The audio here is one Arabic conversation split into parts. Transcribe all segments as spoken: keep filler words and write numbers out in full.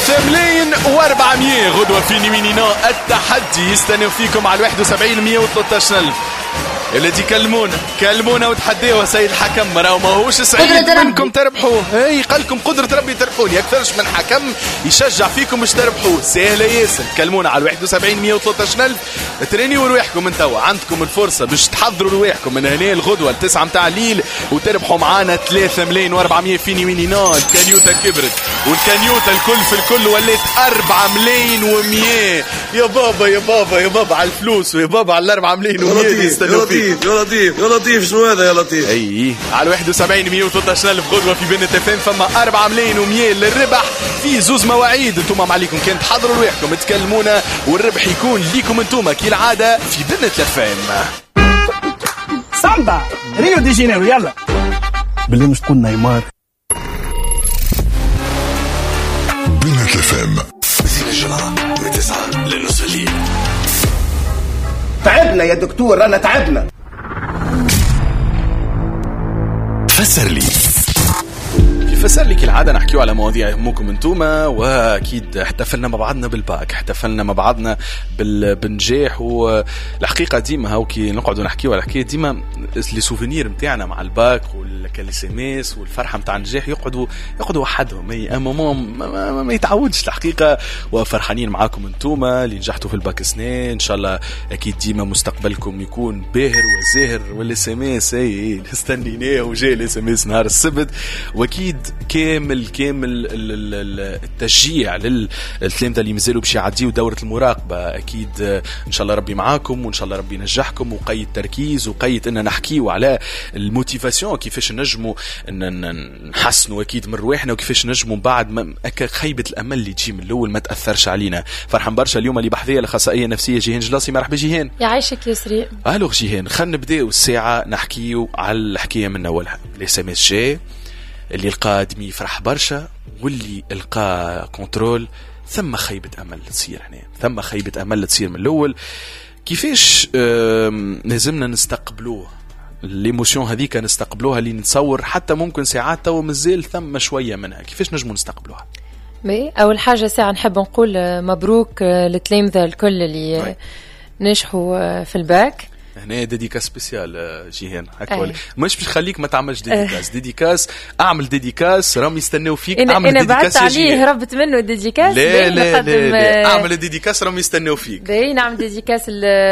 ثلاثة ملايين وأربعمية غدوة في نيمينينا التحدي يستنوا فيكم على واحد وسبعين مية وثلاثة عشر ألف. التي كلمونا كلمونا وتحديوا سيد الحكم راهو ماهوش سعيد منكم تربحوه. اي قالكم قدرة ربي تربحوني اكثرش من حكم يشجع فيكم باش تربحوه. سهلة ياسر كلمونا على واحد وسبعين مية وثلاثة عشر ألف. ترينيوا رواحكم من توا عندكم الفرصة باش تحضروا رواحكم من هنا الغدوة التسعة متاع الليل وتربحوا معانا ثلاثة ملايين وأربعمية في نيمينينا. الكانيوتا كبرت والكانيوتا الكل في الكل وليت أربعة ملايين ومية. يا بابا يا بابا يا بابا على الفلوس ويا بابا على الأربعة ملايين ومية يستنوا فيه. يا لطيف يا لطيف شنو هذا يا لطيف؟ اي على واحد وسبعين مية وثلاثة عشر ألف غدوة في بنت فين فما أربعة ملايين ومية للربح في زوز مواعيد. انتم عليكم كان تحضروا رواحكم تكلمونا والربح يكون ليكم انتم كالعادة في بنت فين. سامبا ريو دي جينيرو يلا بالله مش تكون نيمار. بنت فين زين الجمعة من تسعة لنصف الليل. تعبنا يا دكتور أنا تعبنا. فسر لي فسر لي كالعادة نحكيو على مواضيع يهمكم انتوما. واكيد احتفلنا مع بعضنا بالباك احتفلنا مع بعضنا بالنجاح. والحقيقة ديما هاوكي نقعدوا نحكيو على حكاية ديما لي سوفينير متاعنا مع الباك والكاليسيميس والفرحة متاع النجاح يقعدوا يقعدوا وحدهم. اي امامهم ما, ما, ما يتعودش الحقيقة. وفرحانين معاكم انتوما اللي نجحتوا في الباك سنين. ان شاء الله اكيد ديما مستقبلكم يكون باهر وزاهر. والاسماس اي استنيناه وجاي الاسماس نهار السبت. واكيد كامل كامل التشجيع للتلامذة اللي مازالوا باش يعديوا دورة المراقبة. أكيد إن شاء الله ربي معاكم وإن شاء الله ربي ينجحكم. وقيد تركيز وقيد إن نحكيوا على الموتيفاسيون كيفاش نجموا إن نحسنوا أكيد من رواحنا وكيفاش نجموا بعد ما خيبة الأمل اللي تجي من الأول ما تأثرش علينا. فرحان برشا اليوم اللي بحذية الأخصائية النفسية جيهان جلاسي. مرحبا جيهان. يعيشك يسري. أهلا جيهان. خلينا نبداو الساعة نحكيوا على الحكاية من أولها. الاس ام اس جي اللي لقى ادمي فرح برشا واللي لقى كنترول. ثم خيبة امل تصير هنا ثم خيبة امل تصير من الاول. كيفاش لازمنا نستقبلوه ليموشن هذيك نستقبلوها اللي نتصور حتى ممكن ساعات تو مازال ثم شوية منها. كيفاش نجموا نستقبلوها؟ بي اول حاجة ساعة نحب نقول مبروك للتلامذة الكل اللي نجحوا في الباك. هنا ديديكاس سبيسيال جيهان هكا مش باش خليك ما تعملش ديديكاس. ديديكاس اعمل ديديكاس راهم يستناو فيك. إن اعمل أنا ديديكاس بعت عليه هربت منه ديديكاس. لا لا, لا, لا. اعمل ديديكاس راهم يستناو فيك. باهي نعمل ديديكاس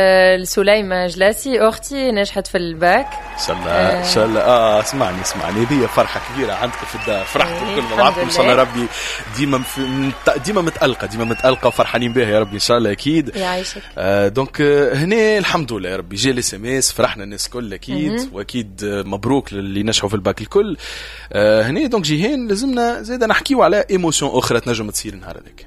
لسليمة جلاسي اختي نجحت في الباك ان شاء الله. ان شاء الله اه اسمعني اسمعني هذه فرحه كبيره عندكم في الدار. فرحتوا الكل مع بعضكم ان شاء الله ربي ديما ديما متالقه ديما متالقه وفرحانين بها يا ربي ان شاء الله اكيد. يعيشك. آه دونك هنا الحمد لله يا ربي جي الاس ام اس فرحنا الناس كل اكيد. واكيد مبروك للي نجحوا في الباك الكل. آه هنا دونك جيهان لازمنا زيدا نحكيو على ايموشن اخرى تنجم تصير النهار هذاك.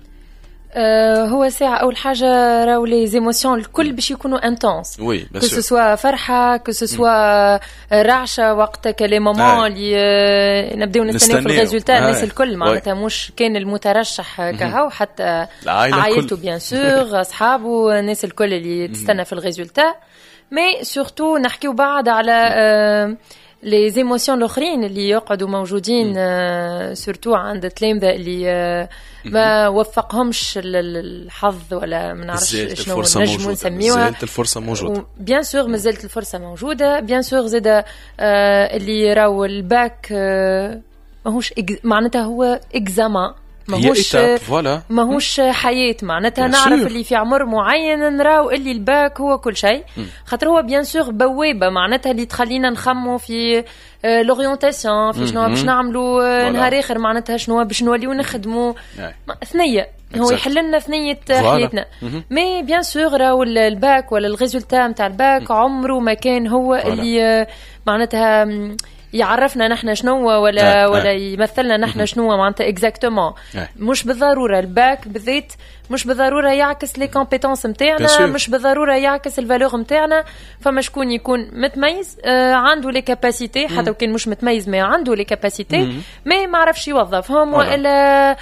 أه هو ساعة أول حاجة راو لي زيموسيون الكل باش يكونوا انتونس. وي كو سوا فرحة كو سوا رعشة وقت كلي مومون اللي نبداو نستناو في الريزولتا. الناس الكل معناتها مش كان المترشح كهو حتى عائلته بيان سور أصحابه الناس الكل اللي تستنى في الريزولتا. مي سورتو نحكيو بعد على أه لي زيموسيون الاخرين اللي يقعدوا موجودين آه سورتو عند التلامذه اللي آه ما وفقهمش الحظ ولا ما نعرفش شنو نجموا نسميوها. مازالت الفرصه موجوده بيان سور مازالت الفرصه موجوده. بيان سور زاده آه اللي راو الباك آه ماهوش معناتها هو اكزامان ماهوش ماهوش حياة معناتها نعرف اللي في عمر معين نراو اللي الباك هو كل شيء. خاطر هو بيان سور بوابة معناتها اللي تخلينا نخمو في لورينتاسيون في شنو باش نعملوا نهار اخر معناتها شنو باش نوليو نخدموا ثنية. هو يحل لنا ثنية حياتنا. مي بيان سور راو الباك ولا الريزولتا نتاع الباك عمره ما كان هو اللي معناتها يعرفنا نحن شنو ولا آه ولا يمثلنا نحن شنو معناتها اكزاكتومون. مش بالضروره الباك بالذات مش بالضروره يعكس لي كومبيتونس نتاعنا مش بالضروره يعكس الفالور نتاعنا. فما شكون يكون متميز آه عنده لي كاباسيتي حتى وكان مش متميز ما عنده لي كاباسيتي مي ما عرفش يوظفهم والا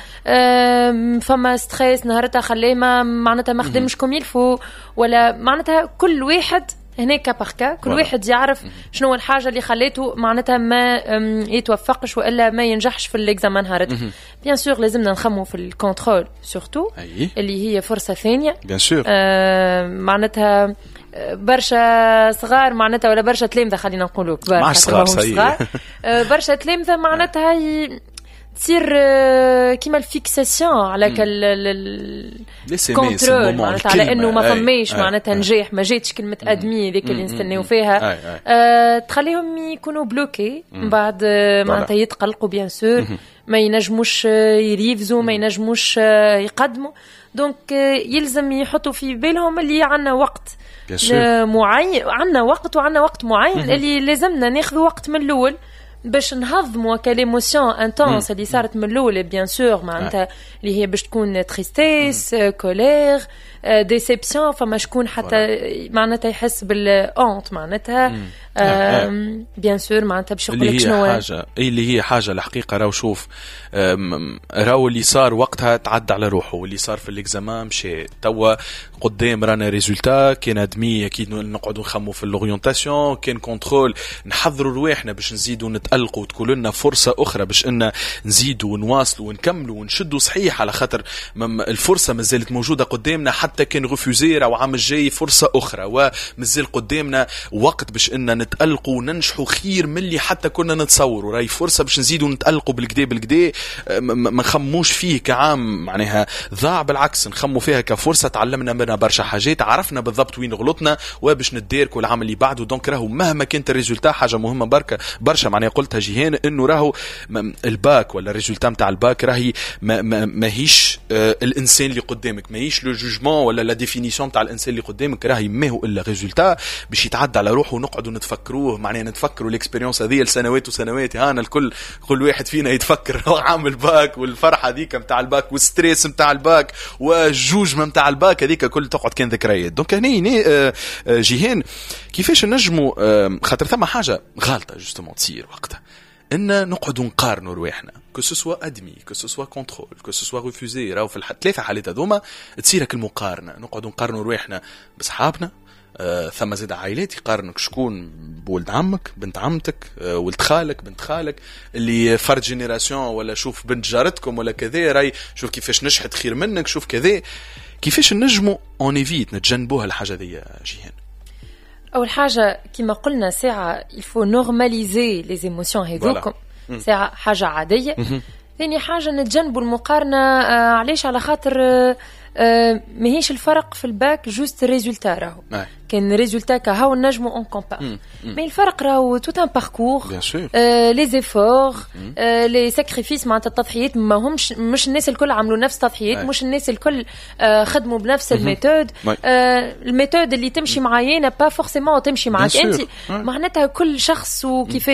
آه فما ستريس نهارتها خليه ما معناتها ما خدمش كوم يلفو ولا معناتها كل واحد هنا كاباركا كل واحد يعرف شنو الحاجه اللي خليته معناتها ما يتوفقش والا ما ينجحش في الاكزامان هارت. بيان سور لازمنا نخمو في الكونترول سورتو اللي هي فرصه ثانيه بيان سور. آه معناتها برشا صغار معناتها ولا برشا تلامذه خلينا نقولوا كبار مع صغار صغار برشا تلامذه معناتها ي... تصير كيما الفيكساسيون على الكونترول معناتها على انه ما فماش معناتها نجاح ما جاتش كلمه ادمي ذيك اللي نستناو فيها أه تخليهم يكونوا بلوكي من بعد معناتها يتقلقوا بيان سور ما ينجموش يريفزوا ما ينجموش يقدموا دونك يلزم يحطوا في بالهم اللي عندنا وقت معين عندنا وقت وعندنا وقت معين اللي لازمنا ناخذ وقت من الاول باش نهضموا كاليموسيون انتونس اللي صارت من الاول بيان سور معناتها اللي هي باش تكون تريستيس كولير ديسيبسيون فما شكون حتى معناتها يحس بالأونت معناتها بيان سور معناتها باش يقول لك شنو حاجه اللي هي حاجه الحقيقه راهو شوف راهو اللي صار وقتها تعدى على روحه واللي صار في الاكزامان مشى توا قدام رانا ريزولتا كان ادمي اكيد نقعدوا نخموا في الاورينتاسيون كان كنترول نحضروا رواحنا باش نزيدوا نتألقوا وتكون لنا فرصه اخرى باش ان نزيدوا ونواصلوا ونكملوا ونشدوا صحيح على خاطر الفرصه ما زالت موجوده قدامنا حتى كان ريفوزير او عام الجاي فرصه اخرى ومازال قدامنا وقت باش ان نتألقوا وننجحوا خير من اللي حتى كنا نتصوروا راهي فرصه باش نزيدوا نتألقوا بالكدا بالكدا ما نخموش فيه كعام معناها ضاع بالعكس نخموا فيها كفرصه تعلمنا منها برشا حاجات عرفنا بالضبط وين غلطنا وباش نديركوا العام اللي بعده دونك راهو مهما كانت الريزولتا حاجه مهمه بركه برشا معناها قلتها جيهان انه راهو الباك ولا الريزولتا نتاع الباك راهي ما ماهيش آه الانسان اللي قدامك ماهيش لو جوجمون ولا لا ديفينيسيون تاع الانسان اللي قدامك راهي ما هو الا ريزولتا باش يتعدى على روحه ونقعدوا نتفكروه معناها نتفكروا الاكسبيريونس هذه لسنوات وسنوات هانا الكل كل واحد فينا يتفكر عامل باك والفرحه هذيك نتاع الباك والستريس نتاع الباك والجوجمه نتاع الباك هذيك كل تقعد كان ذكريات دونك هنا جيهان كيفاش نجموا خاطر ثم حاجه غلطه جوستومون تصير وقتها ان نقعدوا نقارنوا رواحنا كو سوسوا ادمي كو سوسوا كنترول كو سوسوا ريفوزي راهو في الثلاثه حالات هذوما تصيرك المقارنه نقعدوا نقارنوا رواحنا بصحابنا آه ثم زاد عائلات يقارنك شكون بولد عمك بنت عمتك آه ولد خالك بنت خالك اللي فرد جينيراسيون ولا شوف بنت جارتكم ولا كذا راي شوف كيفاش نشحت خير منك شوف كذا كيفاش نجموا اون ايفيت نتجنبوها الحاجه دي جيهان اول حاجه كما قلنا ساعه الفو نورماليزي لي ايموشن هذوكم ساعه حاجه عاديه ثاني حاجه نتجنبوا المقارنه آه علاش على خاطر آه آه ماهيش الفرق في الباك جوست ريزولتا راهو كان ريزولتا كهو نجمو اون كومبار مي الفرق راهو توت ان باركور لي زيفور لي ساكريفيس معناتها التضحيات ما همش مش الناس الكل عملوا نفس التضحيات مش الناس الكل آه خدموا بنفس الميثود آه الميثود اللي تمشي معايا با فورسيمون تمشي معاك انت معناتها كل شخص وكيف